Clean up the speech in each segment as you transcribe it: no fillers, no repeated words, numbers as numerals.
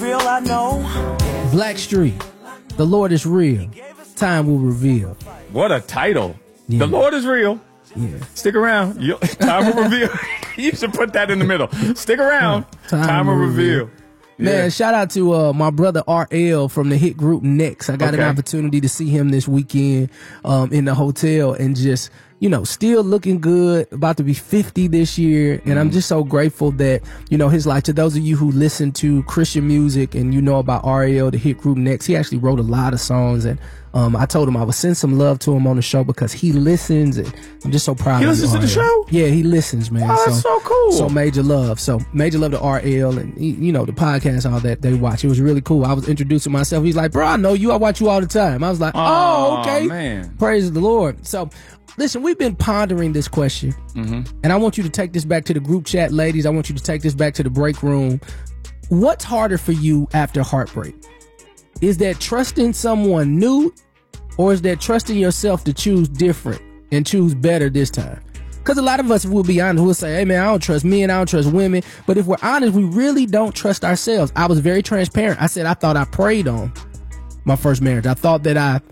real, I know. Blackstreet, the Lord is real. Time will reveal. What a title. Yeah. The Lord is real. Yeah. Stick around. Time will reveal. You should put that in the middle. Stick around. Time will reveal. Man, shout out to my brother RL from the hit group Next. I got an opportunity to see him this weekend in the hotel, and just, you know, still looking good, about to be 50 this year. And I'm just so grateful that, you know, his life, to those of you who listen to Christian music and you know about RL, the hit group Next, he actually wrote a lot of songs. And I told him I would send some love to him on the show because he listens, and I'm just so proud of him. He listens to the show? Yeah, he listens, man. Oh, that's so cool. So major love. So major love to RL, and you know, the podcast, all that they watch. It was really cool. I was introducing myself. He's like, bro, I know you. I watch you all the time. I was like, oh, okay. Man. Praise the Lord. So listen, we've been pondering this question, and I want you to take this back to the group chat, ladies. I want you to take this back to the break room. What's harder for you after heartbreak? Is that trusting someone new, or is that trusting yourself to choose different and choose better this time? Because a lot of us will be honest. We'll say, hey, man, I don't trust men. I don't trust women. But if we're honest, we really don't trust ourselves. I was very transparent. I said I thought I prayed on my first marriage. I thought that I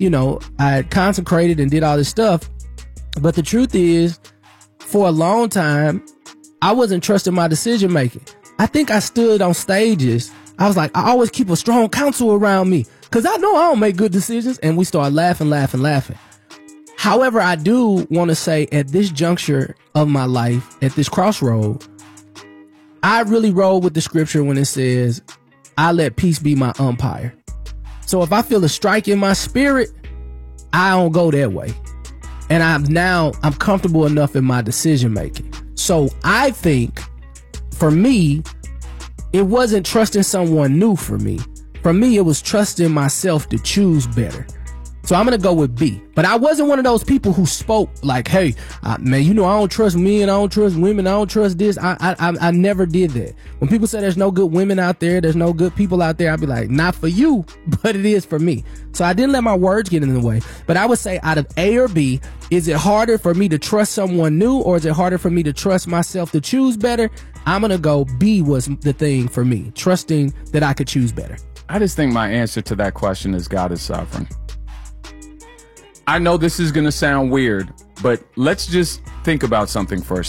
had consecrated and did all this stuff. But the truth is, for a long time, I wasn't trusting my decision making. I think I stood on stages. I was like, I always keep a strong counsel around me because I know I don't make good decisions. And we start laughing. However, I do want to say at this juncture of my life, at this crossroad, I really roll with the scripture when it says, I let peace be my umpire. So if I feel a strike in my spirit, I don't go that way. And I'm comfortable enough in my decision making. So I think for me, it wasn't trusting someone new for me. For me, it was trusting myself to choose better. So I'm going to go with B. But I wasn't one of those people who spoke like, hey, man, you know, I don't trust men, I don't trust women, I don't trust this. I never did that. When people say there's no good women out there, there's no good people out there, I'd be like, not for you, but it is for me. So I didn't let my words get in the way. But I would say out of A or B, is it harder for me to trust someone new, or is it harder for me to trust myself to choose better? I'm going to go B was the thing for me, trusting that I could choose better. I just think my answer to that question is God is sovereign. I know this is going to sound weird, but let's just think about something for a